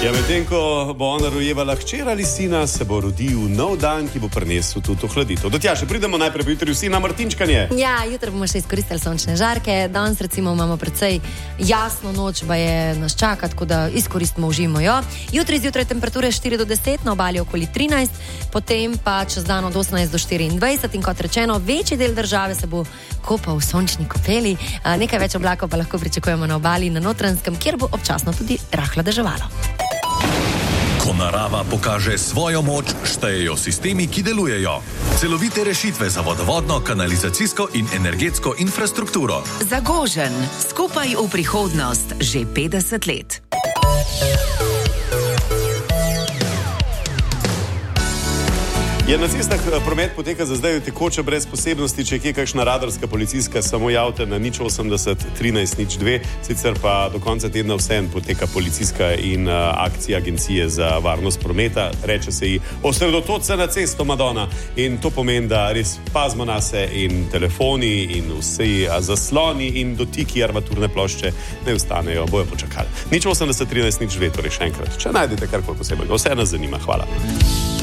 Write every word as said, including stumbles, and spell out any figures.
Ja, medtem ko bo ona rojevala hčer ali sina, se bo rodil nov dan, ki bo prinesel tudi ohladitev. Do tja še pridemo najprej jutri vsi na martinčkanje. Ja, jutri bomo še izkoristili sončne žarke. Danes recimo imamo precej jasno noč, pa je nas čaka, tako da izkoristimo, užimo jo. Jutri zjutraj temperature štiri do deset, na obali okoli trinajst, potem pa čez dan od osemnajst do štiriindvajset in kot rečeno, večji del države se bo kopal v sončni kopeli. Nekaj več oblakov pa lahko pričakujemo na obali in na Notranjskem, kjer bo občasno tudi rahlo deževalo. Ko narava pokaže svojo moč, štejejo sistemi, ki delujejo. Celovite rešitve za vodovodno, kanalizacijsko in energetsko infrastrukturo. Zagožen, skupaj v prihodnost že petdeset let. Ja, na cestah promet poteka za zdaj tekoče brez posebnosti, če je kje kakšna radarska policijska, samo javte na nič osemdeset trinajst nič dve, sicer pa do konca tedna vseeno poteka policijska in uh, akcija Agencije za varnost prometa, reče se ji osredotoč se na cesto, Madonna, in to pomeni, da res pazimo na se in telefoni in vsi zasloni in dotiki armaturne plošče ne ostanejo, bojo počakali. nič osemdeset trinajst nič dve, torej še enkrat, če najdete karkoli posebej, vse nas zanima, hvala.